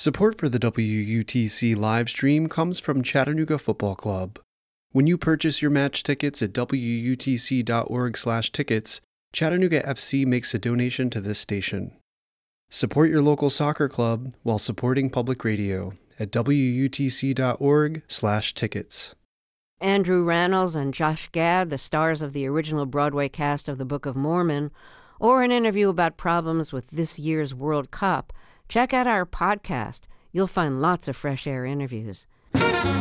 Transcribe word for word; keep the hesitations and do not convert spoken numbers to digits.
Support for the W U T C live stream comes from Chattanooga Football Club. When you purchase your match tickets at W U T C dot org slash tickets, Chattanooga F C makes a donation to this station. Support your local soccer club while supporting public radio at W U T C dot org slash tickets. Andrew Rannells and Josh Gad, the stars of the original Broadway cast of The Book of Mormon, or an interview about problems with this year's World Cup, check out our podcast. You'll find lots of fresh air interviews.